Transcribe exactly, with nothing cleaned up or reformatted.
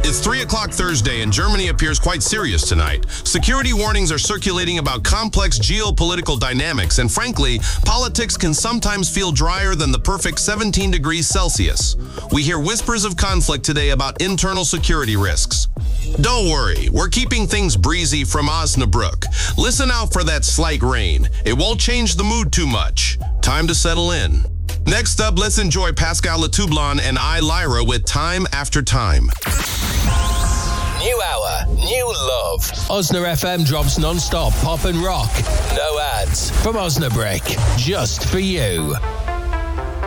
It's three o'clock Thursday, and Germany appears quite serious tonight. Security warnings are circulating about complex geopolitical dynamics, and frankly, politics can sometimes feel drier than the perfect seventeen degrees Celsius. We hear whispers of conflict today about internal security risks. Don't worry, we're keeping things breezy from Osnabrück. Listen out for that slight rain. It won't change the mood too much. Time to settle in. Next up, let's enjoy Pascal Letoublon and I, Lyra with Time After Time. New hour, new love. Osna F M drops non-stop pop and rock. No ads. From Osnabrück, just for you.